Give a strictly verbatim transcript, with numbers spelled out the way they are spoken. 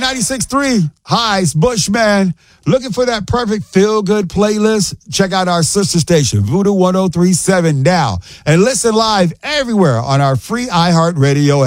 ninety-six point three. Hi, it's Bushman. Looking for that perfect feel-good playlist? Check out our sister station, Voodoo ten thirty-seven now. And listen live everywhere on our free iHeartRadio